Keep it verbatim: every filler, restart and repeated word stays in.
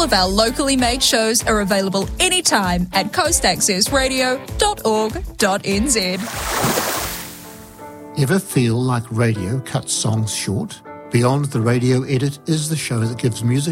All of our locally made shows are available anytime at coast access radio dot org dot n z. Ever feel like radio cuts songs short? Beyond the Radio Edit is the show that gives music